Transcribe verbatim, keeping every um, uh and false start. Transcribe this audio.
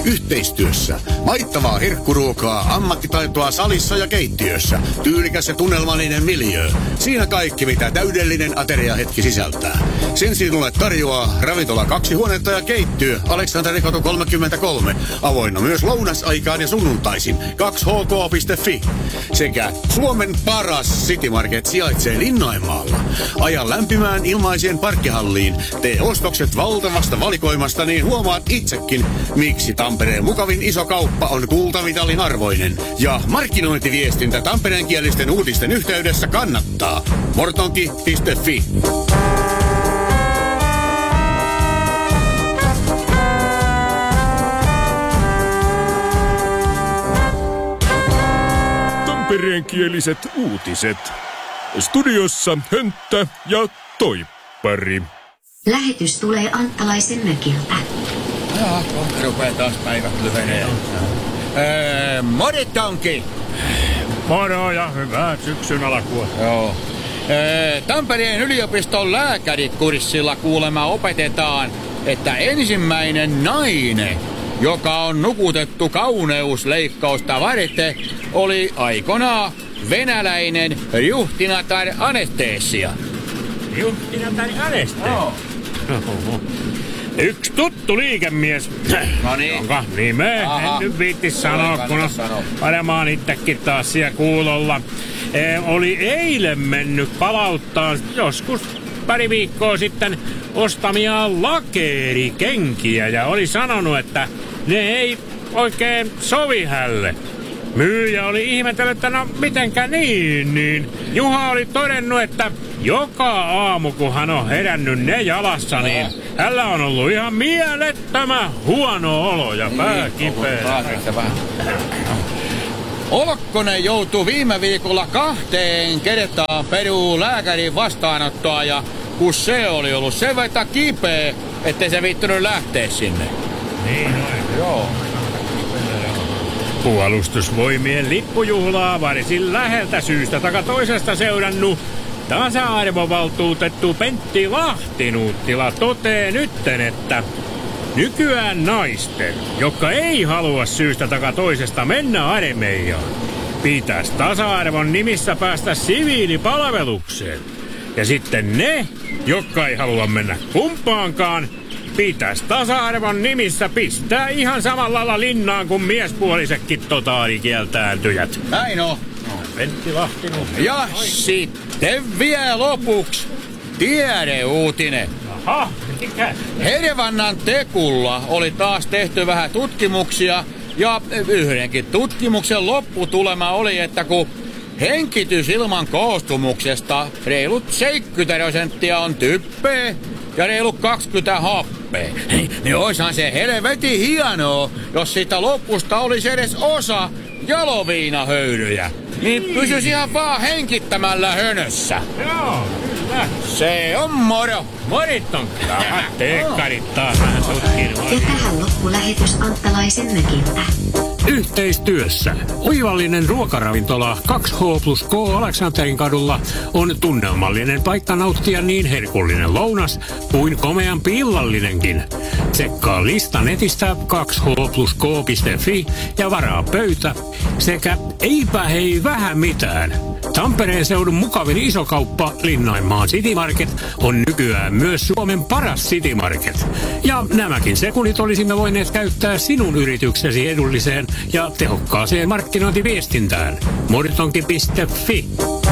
Yhteistyössä. Maittavaa herkkuruokaa, ammattitaitoa salissa ja keittiössä. Tyylikäs ja tunnelmallinen miljöö. Siinä kaikki, mitä täydellinen ateriahetki sisältää. Sen sinulle tarjoaa ravintola kaksi huonetta ja keittiö Aleksanterikatu kolmekymmentäkolme. Avoinna myös lounasaikaan ja sunnuntaisin kaksi h k piste f i. Sekä Suomen paras City Market sijaitsee Linnainmaalla. Aja lämpimään ilmaiseen parkkihalliin. Tee ostokset valtavasta valikoimasta, niin huomaat itsekin, miksi Tampereen mukavin iso kauppa on kultamitalin arvoinen. Ja markkinointiviestintä tampereenkielisten uutisten yhteydessä kannattaa. mortonki piste f i. Tampereenkieliset uutiset. Studiossa Hönttä ja Toippari. Lähetys tulee Anttalaisen mökiltä. Jaa, kohta rupeaa taas päivät lyhenee. Öö, Moritonki! Moro ja hyvää syksyn alkua. Joo. Öö, Tampereen yliopiston lääkärikurssilla kuulemma opetetaan, että ensimmäinen nainen, joka on nukutettu kauneusleikkausta varten, oli aikanaan venäläinen Juhtinatar Anesteesia. Juhtinatar Anesteesia? Joo. Yksi tuttu liikemies, No niin. jonka nimeä en nyt viitti sanoa, kun on varmaan itsekin taas siellä kuulolla. E, oli eilen mennyt palauttaa joskus pari viikkoa sitten ostamia lakeerikenkiä ja oli sanonut, että ne ei oikein sovi hälle. Myyjä oli ihmetellyt, että no mitenkä niin, niin Juha oli todennut, että joka aamu kun hän on herännyt ne jalassa, niin hänellä on ollut ihan mielettömän huono olo ja pää kipeä. Olkkonen joutui viime viikolla kahteen kertaan peruu lääkärin vastaanottoa ja kun se oli ollut sen verran kipeä, ettei se viittynyt lähteä sinne. Niin noin. Joo. Puolustusvoimien lippujuhlaa varsin läheltä syystä taka toisesta seurannut tasa-arvovaltuutettu Pentti Lahtinuuttila totee nytten, että nykyään naisten, jotka ei halua syystä taka toisesta mennä armeijaan, pitäisi tasa-arvon nimissä päästä siviilipalvelukseen. Ja sitten ne, jotka ei halua mennä kumpaankaan, pitäisi tasa-arvon nimissä pistää ihan samalla lailla linnaan kuin miespuolisetkin totaalikieltääntyjät. Näin on. Pentti Lahtinuuttila. Ja sitten vielä lopuksi tiedeuutinen. Aha, mikä? Hervannan Tekulla oli taas tehty vähän tutkimuksia ja yhdenkin tutkimuksen lopputulema oli, että kun henkitysilman koostumuksesta reilut seitsemänkymmentä prosenttia on typpeä ja reilut kaksikymmentä happea, niin oishan se helvetin hienoa, jos siitä lopusta olisi edes osa jaloviinahöyryjä. Niin pysyisi ihan vaan henkittämällä hönössä. Joo, kyllä. Se on moro. Morit on kyllä. Teekkarit taas vähän tutkinut. Ja tähän loppu lähetys Anttalaisen mökiltä. Yhteistyössä oivallinen ruokaravintola kaksi H plus K Aleksanterin kadulla on tunnelmallinen paikka nauttia niin herkullinen lounas kuin komeampi illallinenkin. Tsekkaa lista netistä kaksi H plus K piste f i ja varaa pöytä sekä eipä hei vähän mitään. Tampereen seudun mukavin isokauppa Linnainmaan City Market on nykyään myös Suomen paras City Market. Ja nämäkin sekunnit olisimme voineet käyttää sinun yrityksesi edulliseen ja tehokkaaseen markkinointiviestintään. mortonki piste f i